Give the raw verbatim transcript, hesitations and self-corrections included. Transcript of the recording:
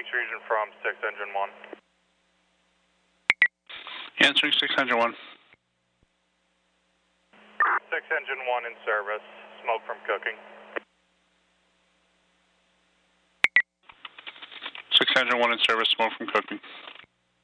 Phoenix region from six engine one. Answering six engine one. six engine one in service. Smoke from cooking. six engine one in service. Smoke from cooking.